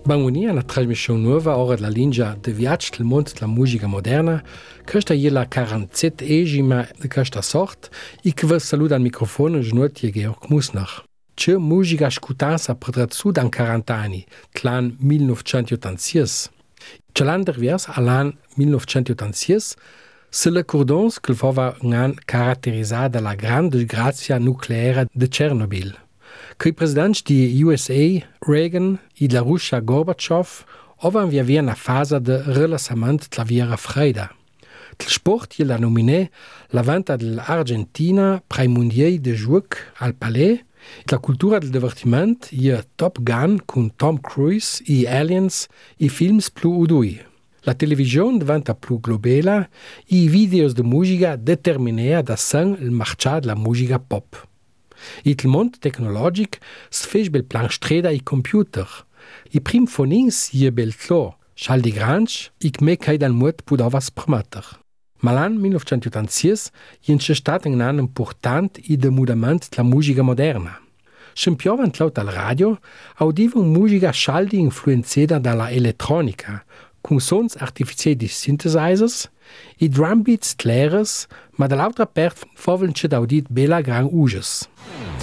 Benvenuti alla trasmissione nuova ora della linea de viaggio del mondo della musica moderna. Questa è la 47esima di questa sorta e che vi saluta al microfono Genuti e Georg Musnach. C'è musica ascoltanza per su da 40 anni, l'anno 1986. C'è l'anno dervers all'anno 1986 se le cordons che fava un anno caratterizzato dalla grande disgrazia nucleare di Chernobyl. Che i presidenti di USA, Reagan e della Russia, Gorbaciov, avevano via una fase di rilassamento della Guerra Fredda. Il sport gli ha nominato la venta dell'Argentina per i mondiali di gioco al Palais. La cultura del divertimento gli ha Top Gun con Tom Cruise e Aliens e film più udui. La televisione diventa più globale e i video di musica determinano da sen il mercato della musica pop. Il mondo tecnologico si fa bel plan streda i computer. I prim fonins je bel clo, schal di granch, e me kai dal mut pudovas permetter. Ma l'anno 1986 è stato un anno importante e de mudament della musica moderna. Scempiovant laut al radio, audivano musica schaldi influenzata dalla elettronica, con sons artificiali di synthesizers e drumbeats clares, ma dall'altra parte faveln c'è d'audit bella gran uges.